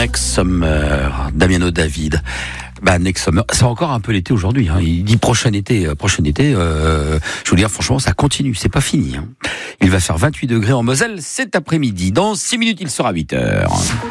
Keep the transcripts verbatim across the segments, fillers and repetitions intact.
Next Summer, Damiano David. Bah, Next Summer, c'est encore un peu l'été aujourd'hui. Hein. Il dit prochain été, euh, prochain été. Euh, je veux dire, franchement, ça continue, c'est pas fini. Hein. Il va faire vingt-huit degrés en Moselle cet après-midi. Dans six minutes, il sera huit heures.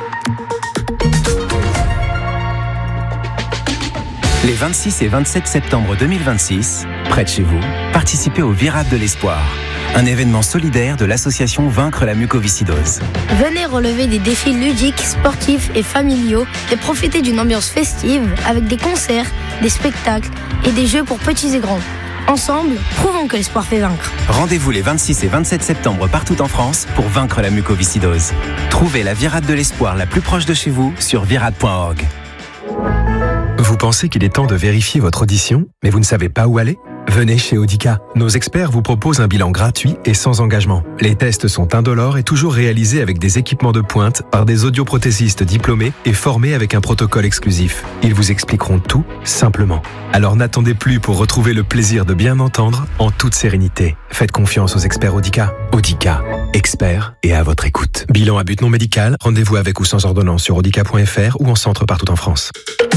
Les vingt-six et vingt-sept septembre deux mille vingt-six, près de chez vous, participez au Virade de l'Espoir, un événement solidaire de l'association Vaincre la mucoviscidose. Venez relever des défis ludiques, sportifs et familiaux et profiter d'une ambiance festive avec des concerts, des spectacles et des jeux pour petits et grands. Ensemble, prouvons que l'espoir fait vaincre. Rendez-vous les vingt-six et vingt-sept septembre partout en France pour vaincre la mucoviscidose. Trouvez la Virade de l'Espoir la plus proche de chez vous sur virade point org. Vous pensez qu'il est temps de vérifier votre audition, mais vous ne savez pas où aller ? Venez chez Audica. Nos experts vous proposent un bilan gratuit et sans engagement. Les tests sont indolores et toujours réalisés avec des équipements de pointe par des audioprothésistes diplômés et formés avec un protocole exclusif. Ils vous expliqueront tout simplement. Alors n'attendez plus pour retrouver le plaisir de bien entendre en toute sérénité. Faites confiance aux experts Audica. Audica, experts et à votre écoute. Bilan à but non médical, rendez-vous avec ou sans ordonnance sur audica point f r ou en centre partout en France.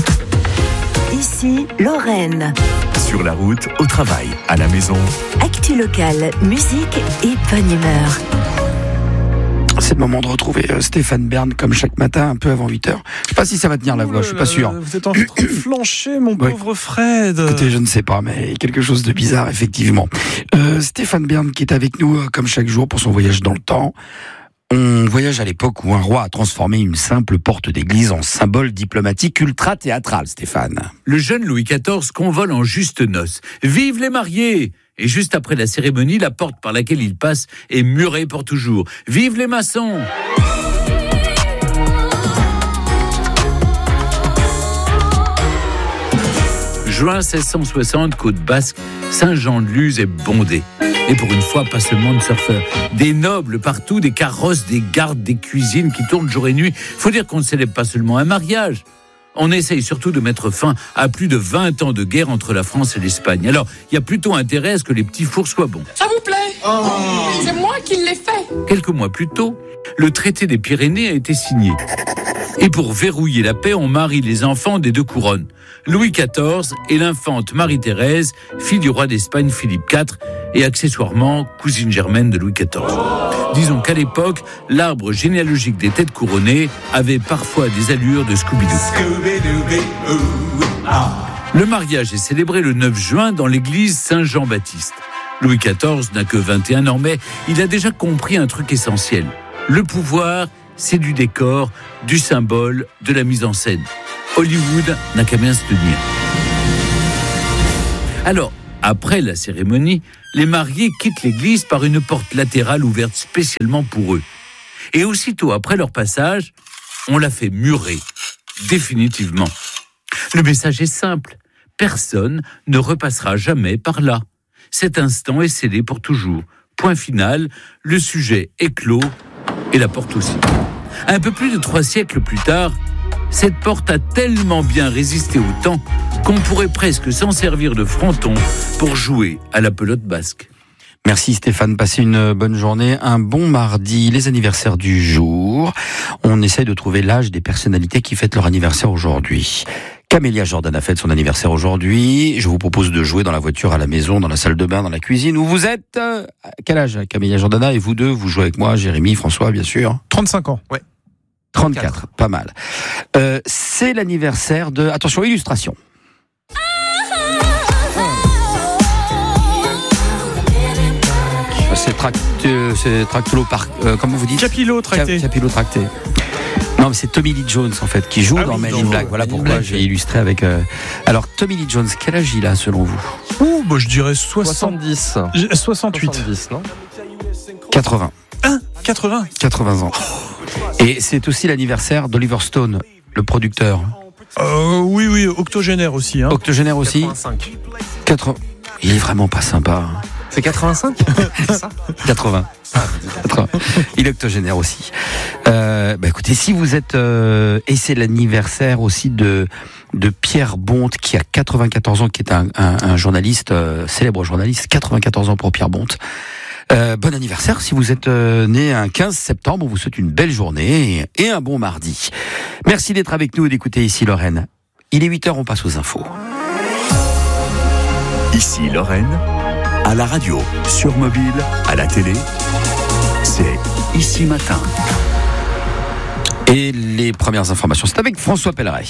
Ici, Lorraine. Sur la route, au travail, à la maison. Actu locale, musique et bonne humeur. C'est le moment de retrouver Stéphane Bern comme chaque matin, un peu avant huit heures. Je sais pas si ça va tenir la voix, je suis pas sûr. Vous êtes en train de flancher, mon pauvre oui. Fred. Écoutez, je ne sais pas, mais quelque chose de bizarre, effectivement. Euh, Stéphane Bern qui est avec nous, comme chaque jour, pour son voyage dans le temps. On voyage à l'époque où un roi a transformé une simple porte d'église en symbole diplomatique ultra-théâtral, Stéphane. Le jeune Louis quatorze convole en juste noces. Vive les mariés! Et juste après la cérémonie, la porte par laquelle il passe est murée pour toujours. Vive les maçons! Juin seize cent soixante, Côte Basque, Saint-Jean-de-Luz est bondé. Et pour une fois, pas seulement de surfeurs. Des nobles partout, des carrosses, des gardes, des cuisines qui tournent jour et nuit. Faut dire qu'on ne célèbre pas seulement un mariage. On essaye surtout de mettre fin à plus de vingt ans de guerre entre la France et l'Espagne. Alors, il y a plutôt intérêt à ce que les petits fours soient bons. Ça vous plaît ? Oh. C'est moi qui l'ai fait. Quelques mois plus tôt, le traité des Pyrénées a été signé. Et pour verrouiller la paix, on marie les enfants des deux couronnes. Louis quatorze et l'infante Marie-Thérèse, fille du roi d'Espagne Philippe quatre, et accessoirement cousine germaine de Louis quatorze. Disons qu'à l'époque, l'arbre généalogique des têtes couronnées avait parfois des allures de Scooby-Doo. Le mariage est célébré le neuf juin dans l'église Saint-Jean-Baptiste. Louis quatorze n'a que vingt et un ans, mais il a déjà compris un truc essentiel. Le pouvoir, c'est du décor, du symbole, de la mise en scène. Hollywood n'a qu'à bien se tenir. Alors, après la cérémonie, les mariés quittent l'église par une porte latérale ouverte spécialement pour eux. Et aussitôt après leur passage, on la fait murer, définitivement. Le message est simple, personne ne repassera jamais par là. Cet instant est scellé pour toujours. Point final, le sujet est clos et la porte aussi. Un peu plus de trois siècles plus tard, cette porte a tellement bien résisté au temps qu'on pourrait presque s'en servir de fronton pour jouer à la pelote basque. Merci Stéphane, passez une bonne journée, un bon mardi, les anniversaires du jour. On essaie de trouver l'âge des personnalités qui fêtent leur anniversaire aujourd'hui. Camélia Jordana fête son anniversaire aujourd'hui. Je vous propose de jouer dans la voiture, à la maison, dans la salle de bain, dans la cuisine. Où vous êtes ? À quel âge, Camélia Jordana ? Et vous deux, vous jouez avec moi, Jérémy, François, bien sûr. trente-cinq ans, ouais. trente-quatre, pas mal. Euh, c'est l'anniversaire de... Attention, illustration. C'est, tract, c'est tractolo par... Euh, comment vous dites ? Capillotracté. Capillotracté. Non, mais c'est Tommy Lee Jones, en fait, qui joue ah dans oui, Men in Black. Voilà pourquoi Black. J'ai illustré avec... Euh... Alors, Tommy Lee Jones, quel âge il a, selon vous ? Ouh, bah, je dirais soixante... soixante-dix. soixante-huit. soixante-dix, non ? quatre-vingts. Hein ? quatre-vingts ? quatre-vingts ans. Et c'est aussi l'anniversaire d'Oliver Stone, le producteur. Euh, oui, oui, octogénaire aussi. Hein. Octogénaire aussi. quatre-vingt-cinq. quatre... Il est vraiment pas sympa. Hein. C'est quatre-vingt-cinq ? C'est ça ? quatre-vingts. quatre-vingts. Il est octogénaire aussi. Euh, bah écoutez, si vous êtes... Euh, et c'est l'anniversaire aussi de, de Pierre Bonte, qui a quatre-vingt-quatorze ans, qui est un, un, un journaliste, euh, célèbre journaliste, quatre-vingt-quatorze ans pour Pierre Bonte. Euh, bon anniversaire si vous êtes euh, né un quinze septembre. On vous souhaite une belle journée et, et un bon mardi. Merci d'être avec nous et d'écouter Ici Lorraine. Il est huit heures, on passe aux infos. Ici Lorraine, à la radio, sur mobile, à la télé, c'est Ici Matin. Et les premières informations, c'est avec François Pelleret.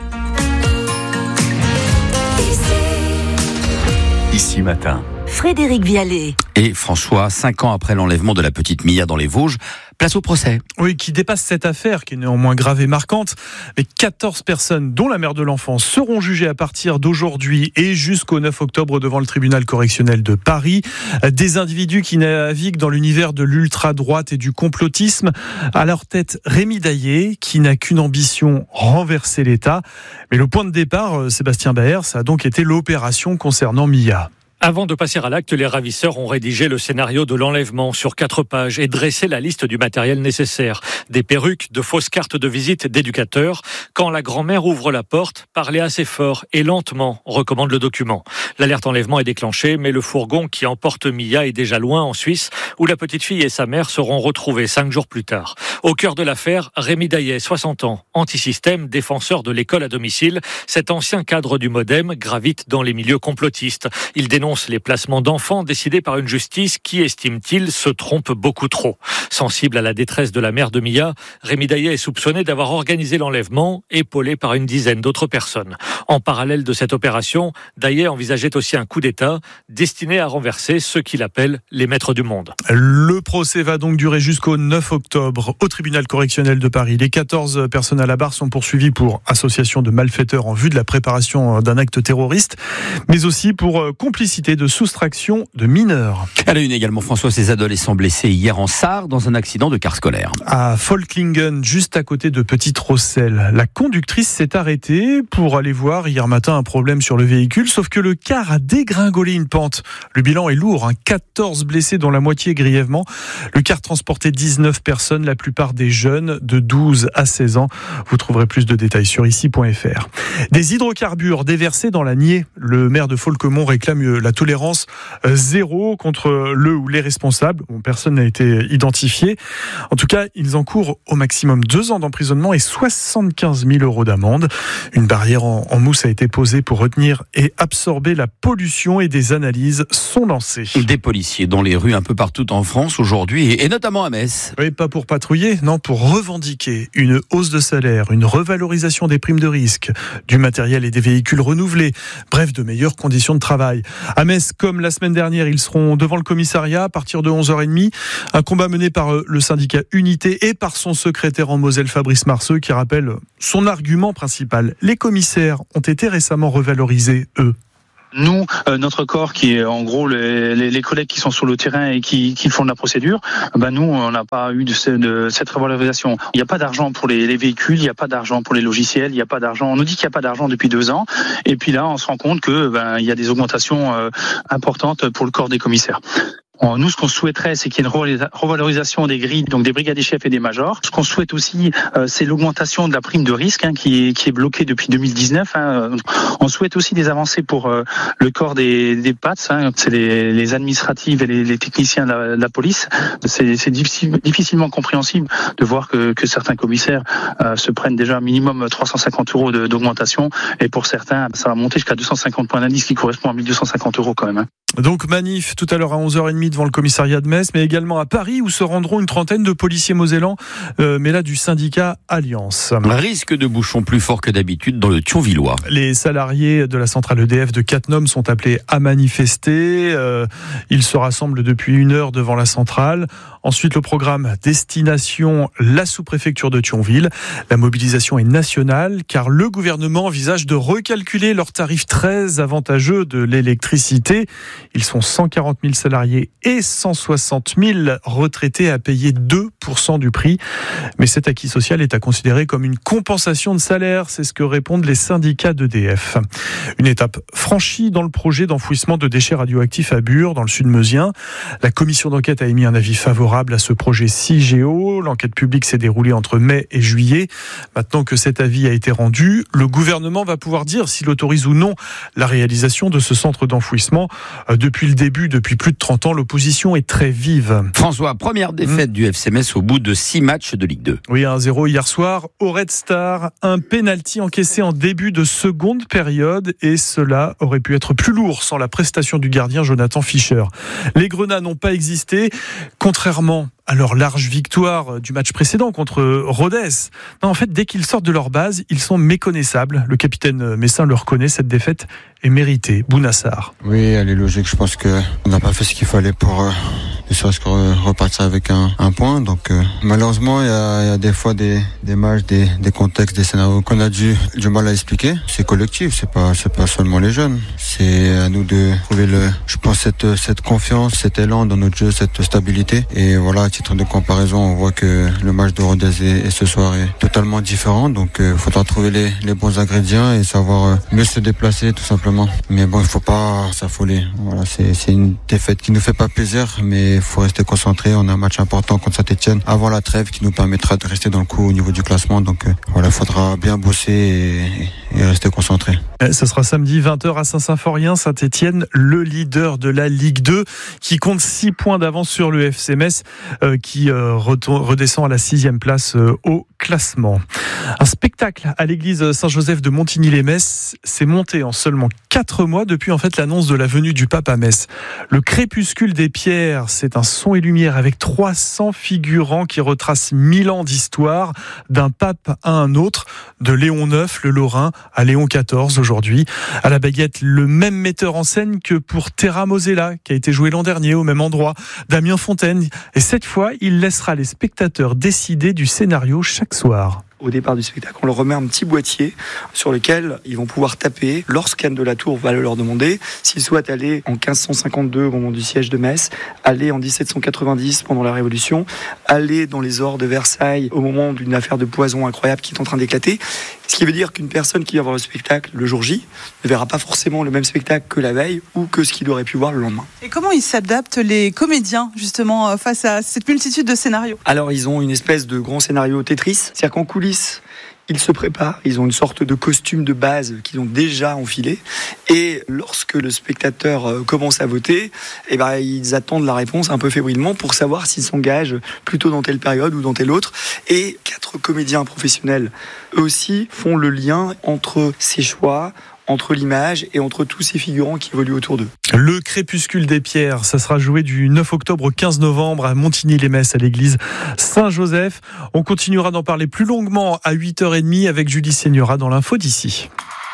Ici Matin. Frédéric Vialet. Et François, cinq ans après l'enlèvement de la petite Mia dans les Vosges, place au procès. Oui, qui dépasse cette affaire, qui est néanmoins grave et marquante. Les quatorze personnes, dont la mère de l'enfant, seront jugées à partir d'aujourd'hui et jusqu'au neuf octobre devant le tribunal correctionnel de Paris. Des individus qui naviguent dans l'univers de l'ultra-droite et du complotisme. À leur tête, Rémi Daillé, qui n'a qu'une ambition, renverser l'État. Mais le point de départ, Sébastien Baer, ça a donc été l'opération concernant Mia. Avant de passer à l'acte, les ravisseurs ont rédigé le scénario de l'enlèvement sur quatre pages et dressé la liste du matériel nécessaire. Des perruques, de fausses cartes de visite d'éducateurs. Quand la grand-mère ouvre la porte, parlez assez fort et lentement, recommande le document. L'alerte enlèvement est déclenchée, mais le fourgon qui emporte Mia est déjà loin en Suisse, où la petite fille et sa mère seront retrouvées cinq jours plus tard. Au cœur de l'affaire, Rémi Daillé, soixante ans, anti-système, défenseur de l'école à domicile. Cet ancien cadre du Modem gravite dans les milieux complotistes. Il dénonce les placements d'enfants décidés par une justice qui, estime-t-il, se trompe beaucoup trop. Sensible à la détresse de la mère de Mia, Rémi Daillé est soupçonné d'avoir organisé l'enlèvement, épaulé par une dizaine d'autres personnes. En parallèle de cette opération, Daillé envisageait aussi un coup d'État destiné à renverser ceux qu'il appelle les maîtres du monde. Le procès va donc durer jusqu'au neuf octobre au tribunal correctionnel de Paris. Les quatorze personnes à la barre sont poursuivies pour association de malfaiteurs en vue de la préparation d'un acte terroriste, mais aussi pour complicité de soustraction de mineurs. À la une également, François, ces adolescents blessés hier en Sarre dans un accident de car scolaire. À Folklingen, juste à côté de Petite-Rosselle, la conductrice s'est arrêtée pour aller voir hier matin un problème sur le véhicule, sauf que le car a dégringolé une pente. Le bilan est lourd, hein, quatorze blessés dont la moitié grièvement. Le car transportait dix-neuf personnes, la plupart des jeunes de douze à seize ans. Vous trouverez plus de détails sur ici point f r. Des hydrocarbures déversés dans la Nier. Le maire de Folquemont réclame la tolérance zéro contre le ou les responsables. Bon, personne n'a été identifié. En tout cas, ils encourent au maximum deux ans d'emprisonnement et soixante-quinze mille euros d'amende. Une barrière en, en mousse a été posée pour retenir et absorber la pollution et des analyses sont lancées. Des policiers dans les rues un peu partout en France aujourd'hui et notamment à Metz. Oui, pas pour patrouiller, non, pour revendiquer une hausse de salaire, une revalorisation des primes de risque, du matériel et des véhicules renouvelés, bref, de meilleures conditions de travail. À Metz, comme la semaine dernière, ils seront devant le commissariat à partir de onze heures trente. Un combat mené par le syndicat Unité et par son secrétaire en Moselle, Fabrice Marceux, qui rappelle son argument principal. Les commissaires ont été récemment revalorisés, eux. Nous, euh, notre corps qui est en gros les, les, les collègues qui sont sur le terrain et qui, qui font de la procédure, ben nous on n'a pas eu de, ce, de cette revalorisation. Il n'y a pas d'argent pour les, les véhicules, il n'y a pas d'argent pour les logiciels, il n'y a pas d'argent. On nous dit qu'il n'y a pas d'argent depuis deux ans, et puis là on se rend compte que ben il y a des augmentations euh, importantes pour le corps des commissaires. Nous, ce qu'on souhaiterait, c'est qu'il y ait une revalorisation des grilles, donc des brigadiers chefs et des majors. Ce qu'on souhaite aussi, euh, c'est l'augmentation de la prime de risque, hein, qui est qui est bloquée depuis deux mille dix-neuf. Hein. On souhaite aussi des avancées pour euh, le corps des des P A T S, hein. C'est les, les administratives et les, les techniciens de la, de la police. C'est, c'est difficile, difficilement compréhensible de voir que, que certains commissaires euh, se prennent déjà un minimum trois cent cinquante euros de, d'augmentation, et pour certains, ça va monter jusqu'à deux cent cinquante points d'indice, qui correspond à mille deux cent cinquante euros quand même. Hein. Donc manif tout à l'heure à onze heures trente devant le commissariat de Metz, mais également à Paris où se rendront une trentaine de policiers mosellans, euh, mais là du syndicat Alliance. Risque de bouchons plus fort que d'habitude dans le Thionvillois. Les salariés de la centrale E D F de Cattenom sont appelés à manifester. Euh, ils se rassemblent depuis une heure devant la centrale. Ensuite, le programme Destination la sous-préfecture de Thionville. La mobilisation est nationale car le gouvernement envisage de recalculer leurs tarifs très avantageux de l'électricité. Ils sont cent quarante mille salariés et cent soixante mille retraités à payer deux pour cent du prix. Mais cet acquis social est à considérer comme une compensation de salaire. C'est ce que répondent les syndicats d'E D F. Une étape franchie dans le projet d'enfouissement de déchets radioactifs à Bure, dans le sud meusien. La commission d'enquête a émis un avis favorable favorable à ce projet Cigéo. L'enquête publique s'est déroulée entre mai et juillet. Maintenant que cet avis a été rendu, le gouvernement va pouvoir dire s'il autorise ou non la réalisation de ce centre d'enfouissement. Depuis le début, depuis plus de trente ans, l'opposition est très vive. François, première défaite mmh. du F C Metz au bout de six matchs de Ligue deux. Oui, un zéro hier soir au Red Star. Un pénalty encaissé en début de seconde période et cela aurait pu être plus lourd sans la prestation du gardien Jonathan Fischer. Les Grenats n'ont pas existé, contrairement à leur large victoire du match précédent contre Rodez. Non, en fait, dès qu'ils sortent de leur base, ils sont méconnaissables. Le capitaine Messin le reconnaît, cette défaite est méritée. Bounassar. Oui, elle est logique. Je pense qu'on n'a pas fait ce qu'il fallait pour euh, ne serait-ce que repartir avec un, un point. Donc euh, malheureusement, il y a, il y a des fois des, des matchs, des, des contextes, des scénarios qu'on a dû, du mal à expliquer. C'est collectif, c'est pas, c'est pas seulement les jeunes. C'est à nous de trouver le, je pense, cette, cette confiance, cet élan dans notre jeu, cette stabilité. Et voilà, à titre de comparaison, on voit que le match de Rodez et, et ce soir est totalement différent. Donc il euh, faudra trouver les, les bons ingrédients et savoir euh, mieux se déplacer tout simplement. Mais bon, il faut pas s'affoler. Voilà, c'est, c'est une défaite qui nous fait pas plaisir, mais il faut rester concentré. On a un match important contre Saint-Etienne avant la trêve qui nous permettra de rester dans le coup au niveau du classement. Donc euh, voilà, il faudra bien bosser et, et rester concentré. Ce sera samedi vingt heures à Saint-Symphorien. Saint-Etienne, le leader de la Ligue deux, qui compte six points d'avance sur le F C Metz, euh, qui euh, retourne, redescend à la sixième place euh, au classement. Un spectacle à l'église Saint-Joseph de Montigny-les-Metz s'est monté en seulement quatre mois depuis en fait l'annonce de la venue du pape à Metz. Le crépuscule des pierres, c'est un son et lumière avec trois cents figurants qui retracent mille ans d'histoire d'un pape à un autre, de Léon neuf, le Lorrain, à Léon quatorze aujourd'hui. À la baguette, le même metteur en scène que pour Terra Mosella, qui a été joué l'an dernier au même endroit, Damien Fontaine. Et cette fois, il laissera les spectateurs décider du scénario chaque soir. Au départ du spectacle, on leur remet un petit boîtier sur lequel ils vont pouvoir taper. Leur scan de la tour va leur demander s'ils souhaitent aller en quinze cent cinquante-deux au moment du siège de Metz, aller en dix-sept cent quatre-vingt-dix pendant la Révolution, aller dans les ors de Versailles au moment d'une affaire de poison incroyable qui est en train d'éclater. Ce qui veut dire qu'une personne qui va voir le spectacle le jour J ne verra pas forcément le même spectacle que la veille ou que ce qu'il aurait pu voir le lendemain. Et comment ils s'adaptent, les comédiens, justement, face à cette multitude de scénarios ? Alors, ils ont une espèce de grand scénario Tetris, c'est-à-dire qu'en coulisses, ils se préparent, ils ont une sorte de costume de base qu'ils ont déjà enfilé. Et lorsque le spectateur commence à voter, eh ben, ils attendent la réponse un peu fébrilement pour savoir s'ils s'engagent plutôt dans telle période ou dans telle autre. Et quatre comédiens professionnels, eux aussi, font le lien entre ces choix, entre l'image et entre tous ces figurants qui évoluent autour d'eux. Le crépuscule des pierres, ça sera joué du neuf octobre au quinze novembre à Montigny-les-Metz à l'église Saint-Joseph. On continuera d'en parler plus longuement à huit heures trente avec Julie Seigneura dans l'info d'ici.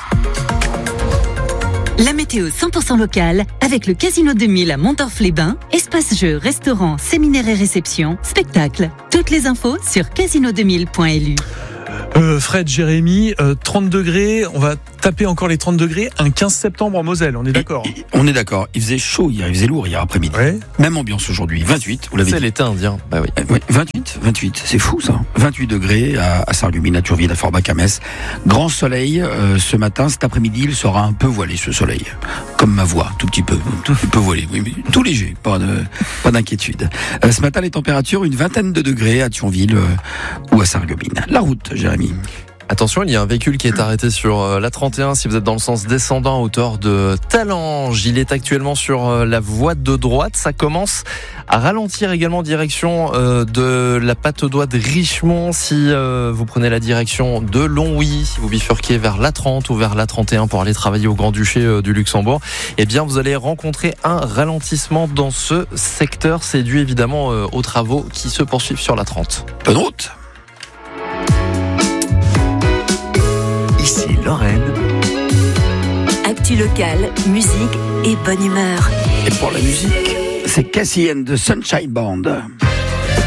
La météo cent pour cent locale avec le Casino deux mille à Montorf-les-Bains, espace jeux, restaurant, séminaire et réception, spectacle. Toutes les infos sur casino deux mille point l u. Euh, Fred, Jérémy, euh, trente degrés, on va taper encore les trente degrés un quinze septembre en Moselle, on est d'accord et, et, On est d'accord, il faisait chaud hier, il faisait lourd hier après-midi. Ouais. Même ambiance aujourd'hui, vingt-huit, vous l'avez c'est dit. C'est l'été indien, bah oui. Euh, ouais, vingt-huit, vingt-huit, c'est fou ça. vingt-huit degrés à, à Sarreguemines, à Turville, à Forbach, à Metz. Grand soleil euh, ce matin, cet après-midi, il sera un peu voilé ce soleil. Comme ma voix, tout petit peu, tout petit peu voilé, oui, mais tout léger, pas, de, pas d'inquiétude. Euh, ce matin, les températures, une vingtaine de degrés à Thionville euh, ou à Sarreguemines. La route, Jérémy. Attention, il y a un véhicule qui est arrêté sur la trente et un si vous êtes dans le sens descendant à hauteur de Talange. Il est actuellement sur la voie de droite. Ça commence à ralentir également direction de la patte d'oie de Richemont si vous prenez la direction de Longwy, si vous bifurquez vers la trente ou vers la trente et un pour aller travailler au Grand-Duché du Luxembourg. Eh bien, vous allez rencontrer un ralentissement dans ce secteur. C'est dû évidemment aux travaux qui se poursuivent sur la trente. Bonne route. Ici Lorraine. Actu locale, musique et bonne humeur. Et pour la musique, c'est Cassie and the Sunshine Band.